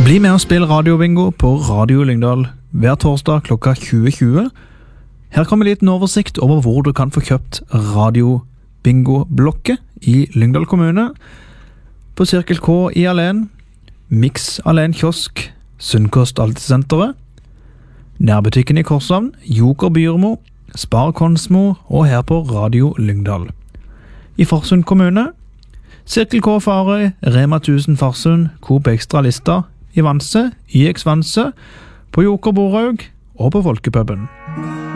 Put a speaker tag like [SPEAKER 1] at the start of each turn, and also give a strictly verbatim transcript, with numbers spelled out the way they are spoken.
[SPEAKER 1] Bli med og spill radiobingo på Radio Lyngdal hver torsdag klokka tjue tjue. Her kommer en liten oversikt over hvor du kan få kjøpt radiobingo-blokket i Lyngdal kommune. På Cirkel K i Alen, Mix Alen Kiosk, Sunnkost Altesenteret, nærbutikken i Korshavn, Joker Byrmo, Spar Konsmo og her på Radio Lyngdal. I Farsund kommune, Cirkel K Farøy, Rema tusen Farsund, Coop Extra Lista, i Vanse, I X Vanse, på Joker Borhaug og på Folkepuben.